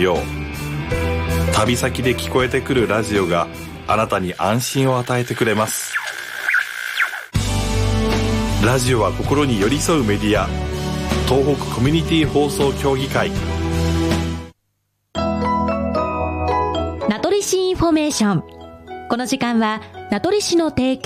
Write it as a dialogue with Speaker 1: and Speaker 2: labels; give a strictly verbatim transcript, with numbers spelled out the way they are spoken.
Speaker 1: よう。旅先で聞こえてくるラジオがあなたに安心を与えてくれます。ラジオは心に寄り添うメディア、東北コミュニティ放送協議会。
Speaker 2: 名取市インフォメーション。この時間は名取市の提供